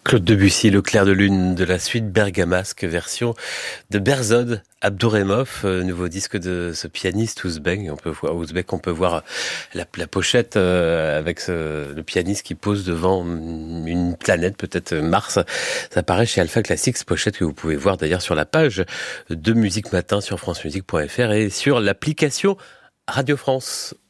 Claude Debussy, Le clair de lune de la suite Bergamasque, version de Berzod Abdouremov, nouveau disque de ce pianiste ouzbek. On peut voir la pochette avec le pianiste qui pose devant une planète, peut-être Mars. Ça apparaît chez Alpha Classics, pochette que vous pouvez voir d'ailleurs sur la page de Musique Matin sur francemusique.fr et sur l'application Radio France.